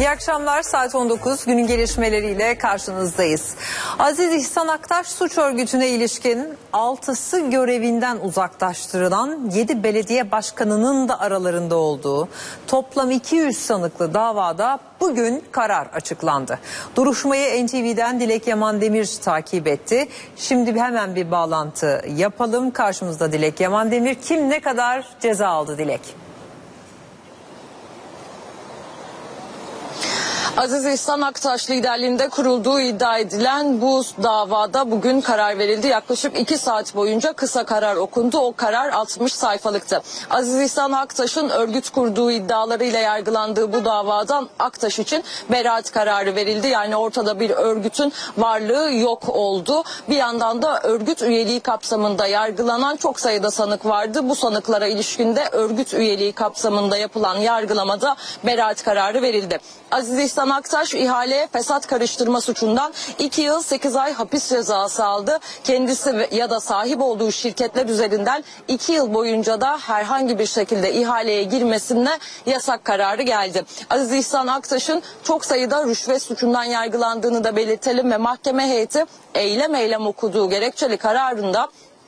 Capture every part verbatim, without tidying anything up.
İyi akşamlar, saat on dokuz, günün gelişmeleriyle karşınızdayız. Aziz İhsan Aktaş suç örgütüne ilişkin altısı görevinden uzaklaştırılan yedi belediye başkanının da aralarında olduğu toplam iki yüz sanıklı davada bugün karar açıklandı. Duruşmayı N T V'den Dilek Yaman Demir takip etti. Şimdi hemen bir bağlantı yapalım. Karşımızda Dilek Yaman Demir. Kim ne kadar ceza aldı Dilek? Aziz İhsan Aktaş liderliğinde kurulduğu iddia edilen bu davada bugün karar verildi. Yaklaşık iki saat boyunca kısa karar okundu. O karar altmış sayfalıktı. Aziz İhsan Aktaş'ın örgüt kurduğu iddialarıyla yargılandığı bu davadan Aktaş için beraat kararı verildi. Yani ortada bir örgütün varlığı yok oldu. Bir yandan da örgüt üyeliği kapsamında yargılanan çok sayıda sanık vardı. Bu sanıklara ilişkinde örgüt üyeliği kapsamında yapılan yargılamada beraat kararı verildi. Aziz İhsan Aktaş ihaleye fesat karıştırma suçundan iki yıl sekiz ay hapis cezası aldı. Kendisi ya da sahip olduğu şirketler üzerinden iki yıl boyunca da herhangi bir şekilde ihaleye girmesine yasak kararı geldi. Aziz İhsan Aktaş'ın çok sayıda rüşvet suçundan yargılandığını da belirtelim ve mahkeme heyeti eylem eylem okuduğu gerekçeli kararında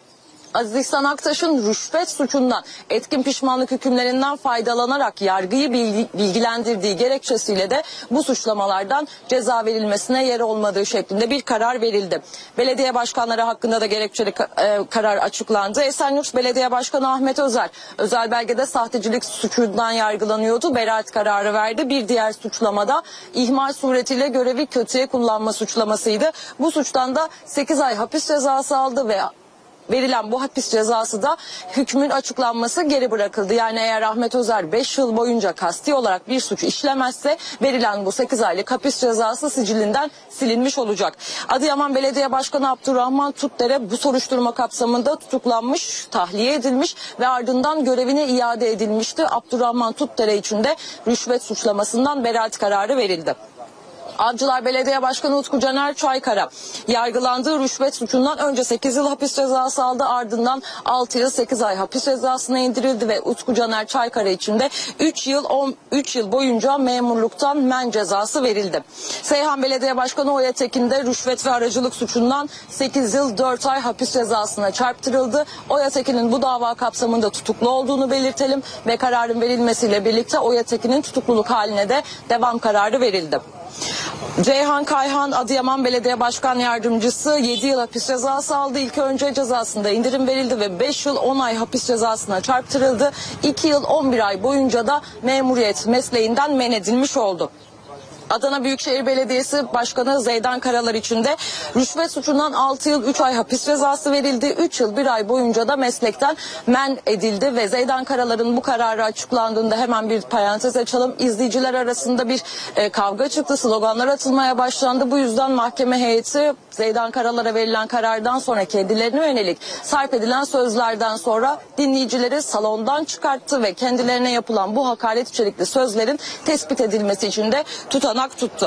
Aziz İhsan Aktaş'ın rüşvet suçundan etkin pişmanlık hükümlerinden faydalanarak yargıyı bilgilendirdiği gerekçesiyle de bu suçlamalardan ceza verilmesine yer olmadığı şeklinde bir karar verildi. Belediye başkanları hakkında da gerekçeli karar açıklandı. Esenyurt Belediye Başkanı Ahmet Özer, özel belgede sahtecilik suçundan yargılanıyordu. Beraat kararı verdi. Bir diğer suçlamada ihmal suretiyle görevi kötüye kullanma suçlamasıydı. Bu suçtan da sekiz ay hapis cezası aldı ve verilen bu hapis cezası da hükmün açıklanması geri bırakıldı. Yani eğer Ahmet Özer beş yıl boyunca kasti olarak bir suç işlemezse verilen bu sekiz aylık hapis cezası sicilinden silinmiş olacak. Adıyaman Belediye Başkanı Abdurrahman Tutdere bu soruşturma kapsamında tutuklanmış, tahliye edilmiş ve ardından görevine iade edilmişti. Abdurrahman Tutdere için de rüşvet suçlamasından beraat kararı verildi. Avcılar Belediye Başkanı Utku Caner Çaykara yargılandığı rüşvet suçundan önce sekiz yıl hapis cezası aldı, ardından altı yıl sekiz ay hapis cezasına indirildi ve Utku Caner Çaykara için de üç yıl on üç yıl boyunca memurluktan men cezası verildi. Seyhan Belediye Başkanı Oya Tekin de rüşvet ve aracılık suçundan sekiz yıl dört ay hapis cezasına çarptırıldı. Oya Tekin'in bu dava kapsamında tutuklu olduğunu belirtelim ve kararın verilmesiyle birlikte Oya Tekin'in tutukluluk haline de devam kararı verildi. Ceyhan Kayhan Adıyaman Belediye Başkan Yardımcısı yedi yıl hapis cezası aldı. İlk önce cezasında indirim verildi ve beş yıl on ay hapis cezasına çarptırıldı. iki yıl on bir ay boyunca da memuriyet mesleğinden men edilmiş oldu. Adana Büyükşehir Belediyesi Başkanı Zeydan Karalar için de rüşvet suçundan altı yıl üç ay hapis cezası verildi. üç yıl bir ay boyunca da meslekten men edildi ve Zeydan Karalar'ın bu kararı açıklandığında hemen bir parantez açalım. İzleyiciler arasında bir e, kavga çıktı, sloganlar atılmaya başlandı. Bu yüzden mahkeme heyeti Zeydan Karalar'a verilen karardan sonra kendilerine yönelik sarf edilen sözlerden sonra dinleyicileri salondan çıkarttı ve kendilerine yapılan bu hakaret içerikli sözlerin tespit edilmesi için de tutanak tuttu.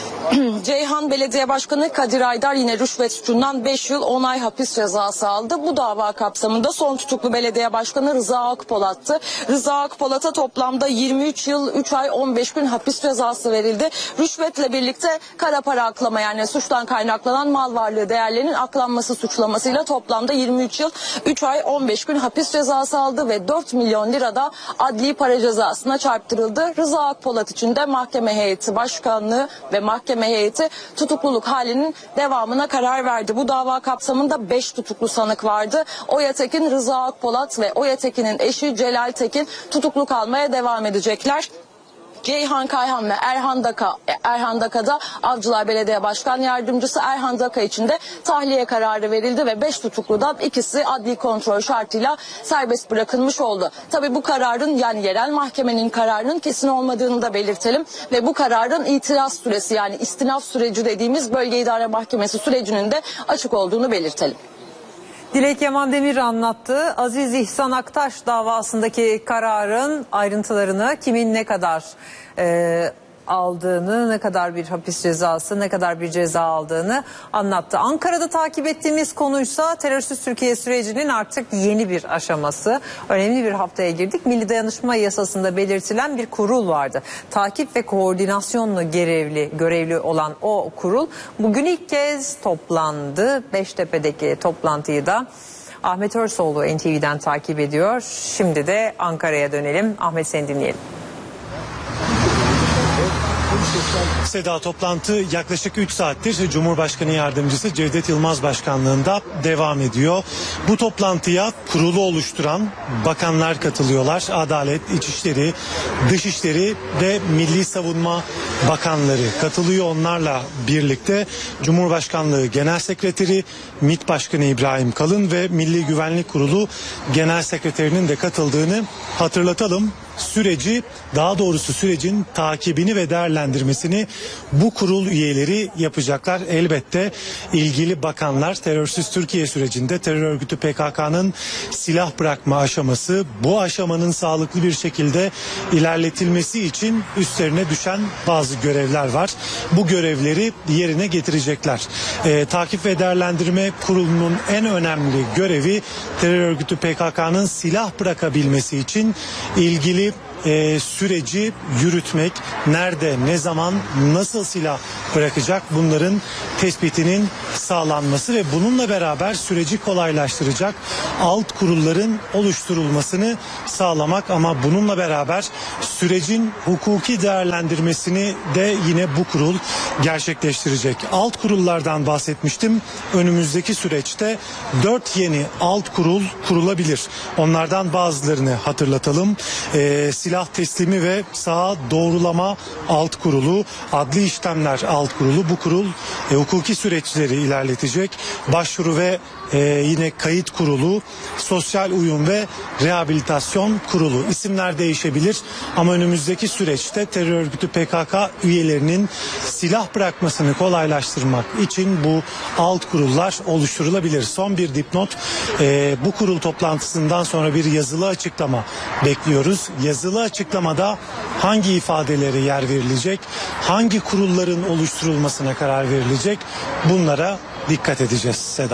Ceyhan Belediye Başkanı Kadir Aydar yine rüşvet suçundan beş yıl on ay hapis cezası aldı. Bu dava kapsamında son tutuklu belediye başkanı Rıza Akpolat'tı. Rıza Akpolat'a toplamda yirmi üç yıl üç ay on beş gün hapis cezası verildi. Rüşvetle birlikte kara para aklama, yani suçtan kaynaklanan mal varlığı değerlerinin aklanması suçlamasıyla toplamda yirmi üç yıl üç ay on beş gün hapis cezası aldı ve dört milyon lirada adli para cezasına çarptırıldı. Rıza Akpolat için de mahkeme heyeti başkanlığı ve mahkeme heyeti tutukluluk halinin devamına karar verdi. Bu dava kapsamında beş tutuklu sanık vardı. Oya Tekin, Rıza Akpolat ve Oya Tekin'in eşi Celal Tekin tutukluk almaya devam edecekler. Ceyhan Kayhan ve Erhan Daka, Erhan Daka'da Avcılar Belediye Başkan Yardımcısı Erhan Daka için de tahliye kararı verildi ve beş tutukludan ikisi adli kontrol şartıyla serbest bırakılmış oldu. Tabii bu kararın, yani yerel mahkemenin kararının kesin olmadığını da belirtelim ve bu kararın itiraz süresi, yani istinaf süreci dediğimiz bölge idare mahkemesi sürecinin de açık olduğunu belirtelim. Dilek Yaman Demir anlattı. Aziz İhsan Aktaş davasındaki kararın ayrıntılarını, kimin ne kadar e, aldığını, ne kadar bir hapis cezası, ne kadar bir ceza aldığını anlattı. Ankara'da takip ettiğimiz konuysa terörsüz Türkiye sürecinin artık yeni bir aşaması. Önemli bir haftaya girdik. Milli Dayanışma Yasası'nda belirtilen bir kurul vardı. Takip ve koordinasyonla görevli, görevli olan o kurul bugün ilk kez toplandı. Beştepe'deki toplantıyı da Ahmet Örsoğlu N T V'den takip ediyor. Şimdi de Ankara'ya dönelim. Ahmet, seni dinleyelim. Seda, toplantı yaklaşık üç saattir Cumhurbaşkanı Yardımcısı Cevdet Yılmaz başkanlığında devam ediyor. Bu toplantıya kurulu oluşturan bakanlar katılıyorlar. Adalet, İçişleri, Dışişleri ve Milli Savunma Bakanları katılıyor. Onlarla birlikte Cumhurbaşkanlığı Genel Sekreteri, MİT Başkanı İbrahim Kalın ve Milli Güvenlik Kurulu Genel Sekreterinin de katıldığını hatırlatalım. Süreci, daha doğrusu sürecin takibini ve değerlendirmesini bu kurul üyeleri yapacaklar. Elbette ilgili bakanlar terörsüz Türkiye sürecinde terör örgütü P K K'nın silah bırakma aşaması, bu aşamanın sağlıklı bir şekilde ilerletilmesi için üstlerine düşen bazı görevler var. Bu görevleri yerine getirecekler. Ee, takip ve değerlendirme kurulunun en önemli görevi terör örgütü P K K'nın silah bırakabilmesi için ilgili E, süreci yürütmek, nerede, ne zaman, nasıl silah bırakacak, bunların tespitinin sağlanması ve bununla beraber süreci kolaylaştıracak alt kurulların oluşturulmasını sağlamak, ama bununla beraber sürecin hukuki değerlendirmesini de yine bu kurul gerçekleştirecek. Alt kurullardan bahsetmiştim. Önümüzdeki süreçte dört yeni alt kurul kurulabilir. Onlardan bazılarını hatırlatalım. E, Silah teslimi ve saha doğrulama alt kurulu, adli işlemler alt kurulu. Bu kurul e, hukuki süreçleri ilerletecek. Başvuru ve e, yine kayıt kurulu, sosyal uyum ve rehabilitasyon kurulu. İsimler değişebilir ama önümüzdeki süreçte terör örgütü P K K üyelerinin silah bırakmasını kolaylaştırmak için bu alt kurullar oluşturulabilir. Son bir dipnot, e, bu kurul toplantısından sonra bir yazılı açıklama bekliyoruz. Yazılı açıklamada hangi ifadelere yer verilecek, hangi kurulların oluşturulmasına karar verilecek, bunlara dikkat edeceğiz Seda.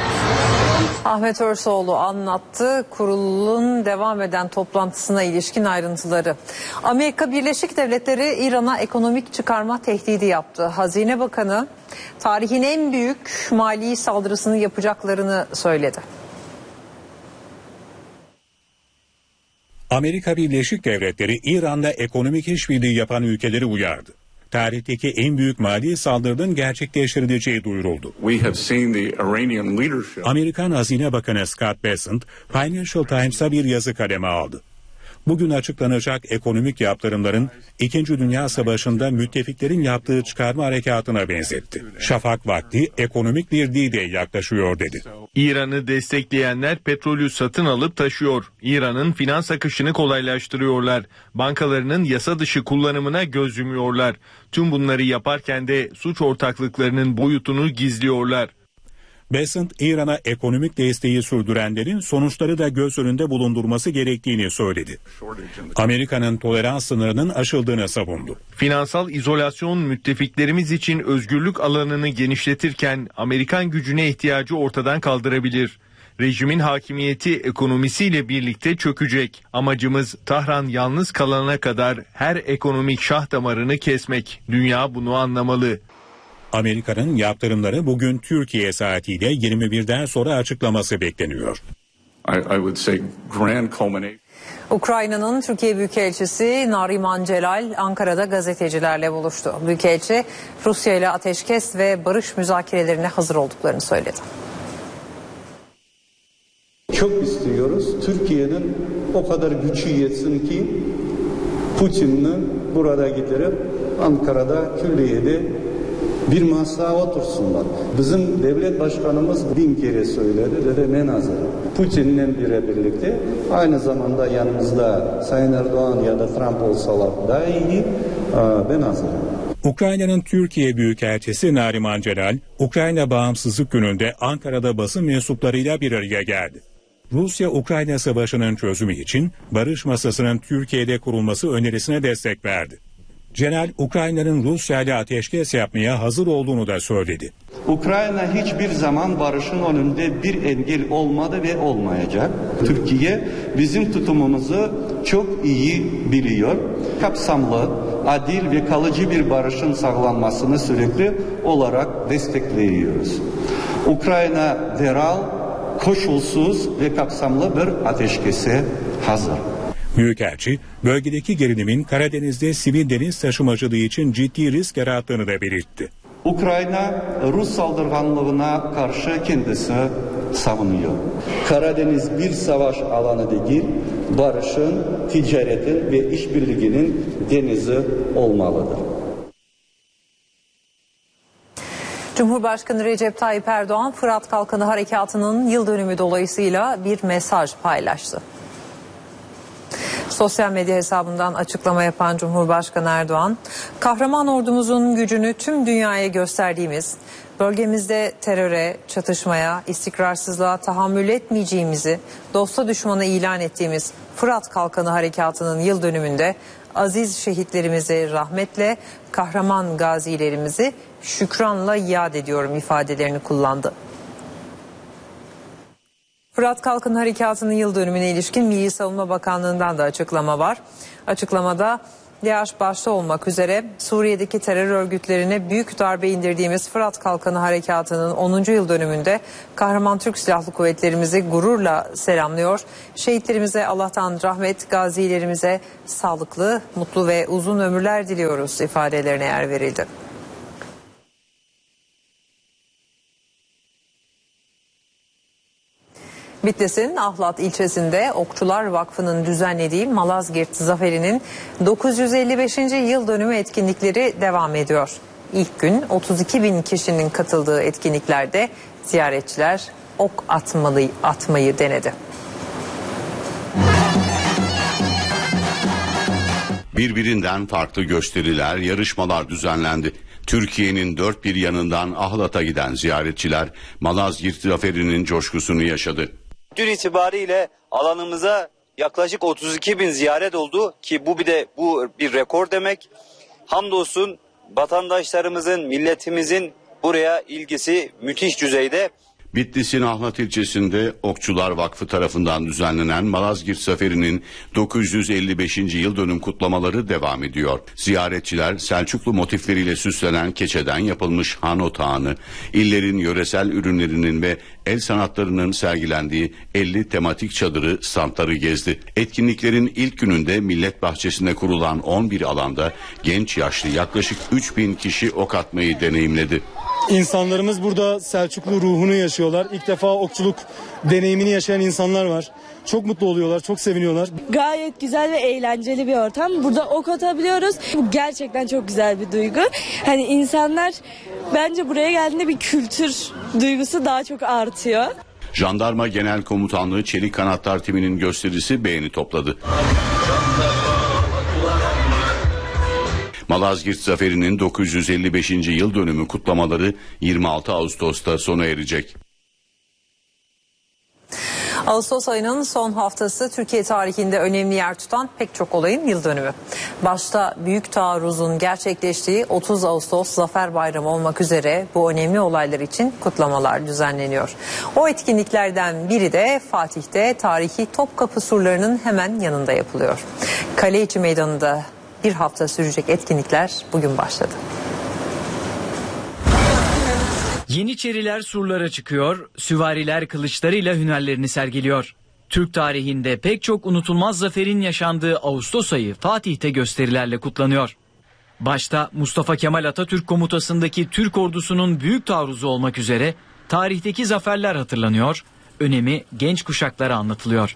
Ahmet Örsoğlu anlattı kurulun devam eden toplantısına ilişkin ayrıntıları. Amerika Birleşik Devletleri İran'a ekonomik çıkarma tehdidi yaptı. Hazine Bakanı tarihin en büyük mali saldırısını yapacaklarını söyledi. Amerika Birleşik Devletleri İran'da ekonomik işbirliği yapan ülkeleri uyardı. Tarihteki en büyük mali saldırının gerçekleştirileceği duyuruldu. Amerikan Hazine Bakanı Scott Bessent, Financial Times'a bir yazı kaleme aldı. Bugün açıklanacak ekonomik yaptırımların İkinci Dünya Savaşı'nda müttefiklerin yaptığı çıkarma harekatına benzetti. Şafak vakti ekonomik bir D-Day yaklaşıyor dedi. İran'ı destekleyenler petrolü satın alıp taşıyor. İran'ın finans akışını kolaylaştırıyorlar. Bankalarının yasa dışı kullanımına göz yumuyorlar. Tüm bunları yaparken de suç ortaklıklarının boyutunu gizliyorlar. Bessent, İran'a ekonomik desteği sürdürenlerin sonuçları da göz önünde bulundurması gerektiğini söyledi. Amerika'nın tolerans sınırının aşıldığını savundu. Finansal izolasyon müttefiklerimiz için özgürlük alanını genişletirken Amerikan gücüne ihtiyacı ortadan kaldırabilir. Rejimin hakimiyeti ekonomisiyle birlikte çökecek. Amacımız Tahran yalnız kalana kadar her ekonomik şah damarını kesmek. Dünya bunu anlamalı. Amerika'nın yaptırımları bugün Türkiye saatiyle yirmi birden sonra açıklaması bekleniyor. Ukrayna'nın Türkiye Büyükelçisi Nariman Celal Ankara'da gazetecilerle buluştu. Büyükelçi Rusya ile ateşkes ve barış müzakerelerine hazır olduklarını söyledi. Çok istiyoruz. Türkiye'nin o kadar gücü yetsin ki Putin'i burada getirip Ankara'da külliyede bir masaya otursunlar. Bizim devlet başkanımız bin kere söyledi, dedi ben hazırım. Putin'le birlikte aynı zamanda yanımızda Sayın Erdoğan ya da Trump olsalar daha iyi, ben hazırım. Ukrayna'nın Türkiye Büyükelçisi Nariman Celal, Ukrayna Bağımsızlık Günü'nde Ankara'da basın mensuplarıyla bir araya geldi. Rusya-Ukrayna savaşının çözümü için barış masasının Türkiye'de kurulması önerisine destek verdi. General Ukrayna'nın Rusya ile ateşkes yapmaya hazır olduğunu da söyledi. Ukrayna hiçbir zaman barışın önünde bir engel olmadı ve olmayacak. Türkiye bizim tutumumuzu çok iyi biliyor. Kapsamlı, adil ve kalıcı bir barışın sağlanmasını sürekli olarak destekliyoruz. Ukrayna derhal, koşulsuz ve kapsamlı bir ateşkese hazır. Büyükelçi, bölgedeki gerilimin Karadeniz'de sivil deniz taşımacılığı için ciddi risk yarattığını da belirtti. Ukrayna, Rus saldırganlığına karşı kendisi savunuyor. Karadeniz bir savaş alanı değil, barışın, ticaretin ve işbirliğinin denizi olmalıdır. Cumhurbaşkanı Recep Tayyip Erdoğan, Fırat Kalkanı Harekatı'nın yıl dönümü dolayısıyla bir mesaj paylaştı. Sosyal medya hesabından açıklama yapan Cumhurbaşkanı Erdoğan, kahraman ordumuzun gücünü tüm dünyaya gösterdiğimiz, bölgemizde teröre, çatışmaya, istikrarsızlığa tahammül etmeyeceğimizi dosta düşmana ilan ettiğimiz Fırat Kalkanı Harekatı'nın yıl dönümünde aziz şehitlerimizi rahmetle, kahraman gazilerimizi şükranla yad ediyorum ifadelerini kullandı. Fırat Kalkanı Harekatı'nın yıl dönümüne ilişkin Milli Savunma Bakanlığı'ndan da açıklama var. Açıklamada DAEŞ başta olmak üzere Suriye'deki terör örgütlerine büyük darbe indirdiğimiz Fırat Kalkanı Harekatı'nın onuncu yıl dönümünde kahraman Türk Silahlı Kuvvetlerimizi gururla selamlıyor. Şehitlerimize Allah'tan rahmet, gazilerimize sağlıklı, mutlu ve uzun ömürler diliyoruz ifadelerine yer verildi. Bitlis'in Ahlat ilçesinde Okçular Vakfı'nın düzenlediği Malazgirt Zaferi'nin dokuz yüz elli beşinci yıl dönümü etkinlikleri devam ediyor. İlk gün otuz iki bin kişinin katıldığı etkinliklerde ziyaretçiler ok atmalı, atmayı denedi. Birbirinden farklı gösteriler, yarışmalar düzenlendi. Türkiye'nin dört bir yanından Ahlat'a giden ziyaretçiler Malazgirt Zaferi'nin coşkusunu yaşadı. Dün itibariyle alanımıza yaklaşık otuz iki bin ziyaret oldu ki bu bir de bu bir rekor demek. Hamdolsun vatandaşlarımızın, milletimizin buraya ilgisi müthiş düzeyde. Bitlis'in Ahlat ilçesinde Okçular Vakfı tarafından düzenlenen Malazgirt Zaferi'nin dokuz yüz elli beşinci yıl dönüm kutlamaları devam ediyor. Ziyaretçiler Selçuklu motifleriyle süslenen keçeden yapılmış han otağını, illerin yöresel ürünlerinin ve el sanatlarının sergilendiği elli tematik çadırı, standları gezdi. Etkinliklerin ilk gününde Millet Bahçesi'nde kurulan on bir alanda genç yaşlı yaklaşık üç bin kişi ok atmayı deneyimledi. İnsanlarımız burada Selçuklu ruhunu yaşıyorlar. İlk defa okçuluk deneyimini yaşayan insanlar var. Çok mutlu oluyorlar, çok seviniyorlar. Gayet güzel ve eğlenceli bir ortam. Burada ok atabiliyoruz. Bu gerçekten çok güzel bir duygu. Hani insanlar bence buraya geldiğinde bir kültür duygusu daha çok artıyor. Jandarma Genel Komutanlığı Çelik Kanatlar timinin gösterisi beğeni topladı. Malazgirt Zaferi'nin dokuz yüz elli beşinci yıl dönümü kutlamaları yirmi altı Ağustos'ta sona erecek. Ağustos ayının son haftası Türkiye tarihinde önemli yer tutan pek çok olayın yıl dönümü. Başta büyük taarruzun gerçekleştiği otuz Ağustos Zafer Bayramı olmak üzere bu önemli olaylar için kutlamalar düzenleniyor. O etkinliklerden biri de Fatih'te tarihi Topkapı surlarının hemen yanında yapılıyor. Kaleiçi Meydanı'nda bir hafta sürecek etkinlikler bugün başladı. Yeniçeriler surlara çıkıyor, süvariler kılıçlarıyla hünerlerini sergiliyor. Türk tarihinde pek çok unutulmaz zaferin yaşandığı Ağustos ayı Fatih'te gösterilerle kutlanıyor. Başta Mustafa Kemal Atatürk komutasındaki Türk ordusunun büyük taarruzu olmak üzere tarihteki zaferler hatırlanıyor, önemi genç kuşaklara anlatılıyor.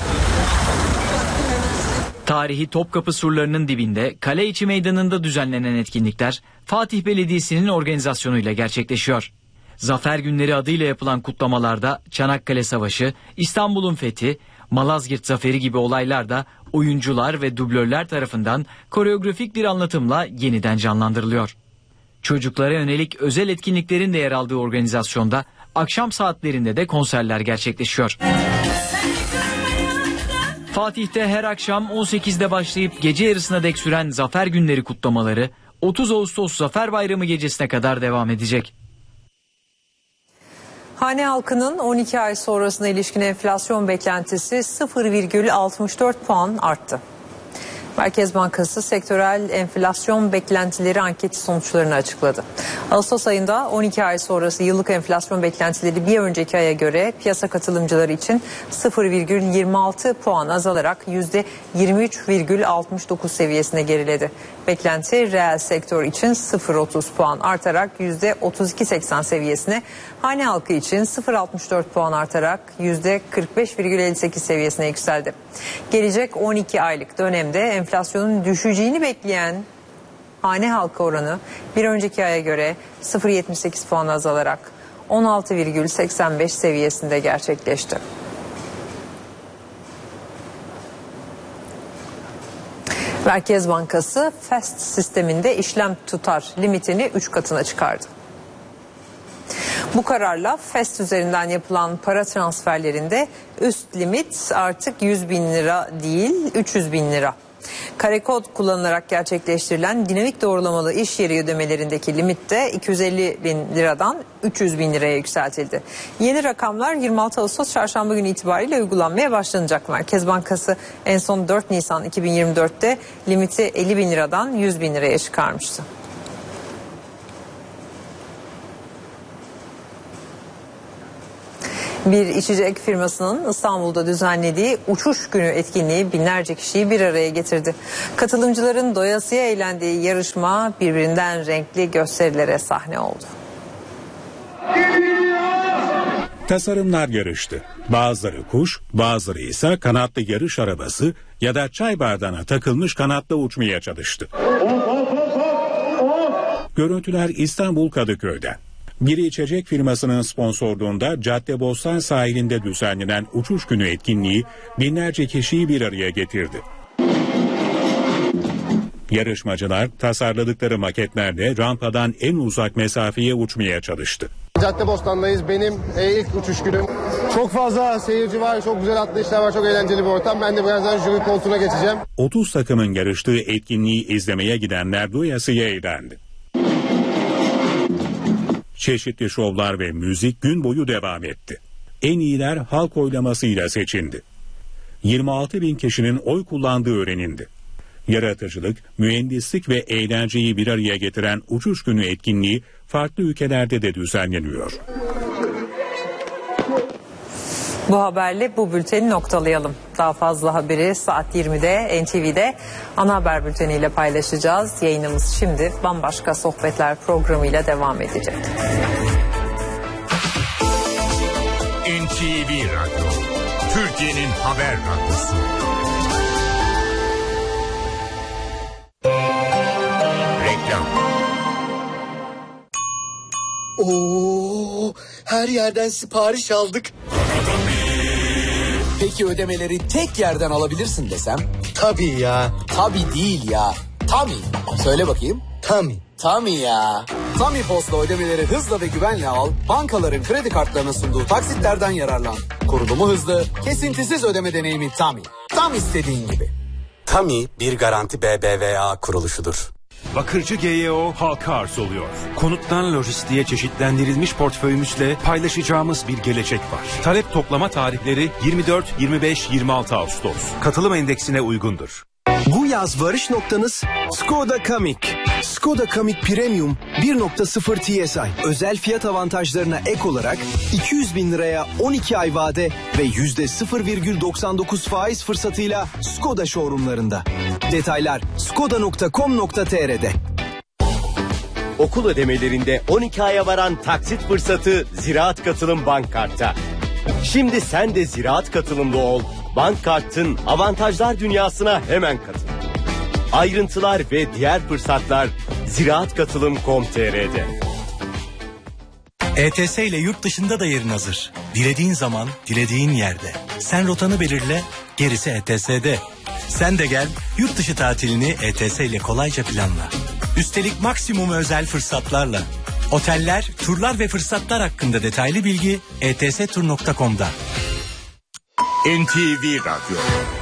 Tarihi Topkapı surlarının dibinde Kaleiçi Meydanı'nda düzenlenen etkinlikler Fatih Belediyesi'nin organizasyonuyla gerçekleşiyor. Zafer Günleri adıyla yapılan kutlamalarda Çanakkale Savaşı, İstanbul'un fethi, Malazgirt Zaferi gibi olaylar da oyuncular ve dublörler tarafından koreografik bir anlatımla yeniden canlandırılıyor. Çocuklara yönelik özel etkinliklerin de yer aldığı organizasyonda akşam saatlerinde de konserler gerçekleşiyor. Fatih'te her akşam on sekizde başlayıp gece yarısına dek süren Zafer Günleri kutlamaları otuz Ağustos Zafer Bayramı gecesine kadar devam edecek. Hane halkının on iki ay sonrasına ilişkin enflasyon beklentisi sıfır virgül altmış dört puan arttı. Merkez Bankası sektörel enflasyon beklentileri anketi sonuçlarını açıkladı. Ağustos ayında on iki ay sonrası yıllık enflasyon beklentileri bir önceki aya göre piyasa katılımcıları için sıfır virgül yirmi altı puan azalarak yüzde yirmi üç virgül altmış dokuz seviyesine geriledi. Beklenti reel sektör için sıfır virgül otuz puan artarak yüzde otuz iki virgül seksen seviyesine, hane halkı için sıfır virgül altmış dört puan artarak yüzde kırk beş virgül elli sekiz seviyesine yükseldi. Gelecek on iki aylık dönemde enflasyonun düşeceğini bekleyen hane halkı oranı bir önceki aya göre sıfır virgül yetmiş sekiz puan azalarak on altı virgül seksen beş seviyesinde gerçekleşti. Merkez Bankası FAST sisteminde işlem tutar limitini üç katına çıkardı. Bu kararla FAST üzerinden yapılan para transferlerinde üst limit artık yüz bin lira değil üç yüz bin lira. Karekod kullanılarak gerçekleştirilen dinamik doğrulamalı iş yeri ödemelerindeki limit de iki yüz elli bin liradan üç yüz bin liraya yükseltildi. Yeni rakamlar yirmi altı Ağustos Çarşamba günü itibariyle uygulanmaya başlanacak. Merkez Bankası en son dört Nisan iki bin yirmi dörtte limiti elli bin liradan yüz bin liraya çıkarmıştı. Bir içecek firmasının İstanbul'da düzenlediği uçuş günü etkinliği binlerce kişiyi bir araya getirdi. Katılımcıların doyasıya eğlendiği yarışma birbirinden renkli gösterilere sahne oldu. Tasarımlar yarıştı. Bazıları kuş, bazıları ise kanatlı yarış arabası ya da çay bardağına takılmış kanatla uçmaya çalıştı. Görüntüler İstanbul Kadıköy'den. Bir içecek firmasının sponsorluğunda Caddebostan sahilinde düzenlenen uçuş günü etkinliği binlerce kişiyi bir araya getirdi. Yarışmacılar tasarladıkları maketlerle rampadan en uzak mesafeye uçmaya çalıştı. Caddebostan'dayız. Benim e, ilk uçuş günüm. Çok fazla seyirci var, çok güzel atlayışlar var, çok eğlenceli bir ortam. Ben de birazdan jüri koltuğuna geçeceğim. otuz takımın yarıştığı etkinliği izlemeye gidenler doyasıya eğlendi. Çeşitli şovlar ve müzik gün boyu devam etti. En iyiler halk oylamasıyla seçildi. yirmi altı bin kişinin oy kullandığı öğrenildi. Yaratıcılık, mühendislik ve eğlenceyi bir araya getiren uçuş günü etkinliği farklı ülkelerde de düzenleniyor. Bu haberle bu bülteni noktalayalım. Daha fazla haberi saat yirmide N T V'de ana haber bülteniyle paylaşacağız. Yayınımız şimdi Bambaşka Sohbetler programıyla devam edecek. N T V Radyo, Türkiye'nin haber radyosu. Reklam. Oo, her yerden sipariş aldık. Peki ödemeleri tek yerden alabilirsin desem? Tabii ya. Tabii değil ya. Tami. Söyle bakayım. Tami. Tami ya. Tami Post'la ödemeleri hızla ve güvenle al. Bankaların kredi kartlarına sunduğu taksitlerden yararlan. Kurulumu hızlı, kesintisiz ödeme deneyimi Tami. Tam istediğin gibi. Tami bir garanti B B V A kuruluşudur. Bakırcı G Y O halka arz oluyor. Konuttan lojistiğe çeşitlendirilmiş portföyümüzle paylaşacağımız bir gelecek var. Talep toplama tarihleri yirmi dört, yirmi beş, yirmi altı Ağustos. Katılım endeksine uygundur. Bu yaz varış noktanız Skoda Kamiq. Skoda Kamiq Premium bir nokta sıfır T S I. Özel fiyat avantajlarına ek olarak iki yüz bin liraya on iki ay vade ve yüzde sıfır virgül doksan dokuz faiz fırsatıyla Skoda showroomlarında. Detaylar skoda nokta com nokta t r'de. Okul ödemelerinde on iki aya varan taksit fırsatı Ziraat Katılım Bank Kart'ta. Şimdi sen de Ziraat Katılımlı ol. Bank Kart'ın avantajlar dünyasına hemen katıl. Ayrıntılar ve diğer fırsatlar ziraat katılım nokta com nokta t r'de. E T S ile yurt dışında da yerin hazır. Dilediğin zaman, dilediğin yerde. Sen rotanı belirle, gerisi E T S'de. Sen de gel, yurt dışı tatilini E T S ile kolayca planla. Üstelik maksimum özel fırsatlarla. Oteller, turlar ve fırsatlar hakkında detaylı bilgi e t s tur nokta com'da. N T V Radyo,